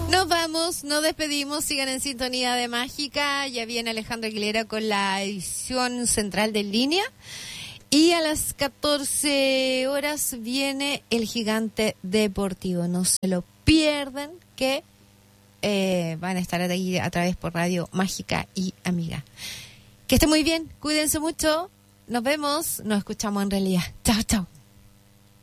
Nos vamos, nos despedimos, sigan en sintonía de Mágica, ya viene Alejandro Aguilera con la edición central de En Línea y a las 14 horas viene El Gigante Deportivo, no se lo pierdan que van a estar ahí a través por Radio Mágica y Amiga. Que esté muy bien, cuídense mucho, nos vemos, nos escuchamos en realidad, chao chao.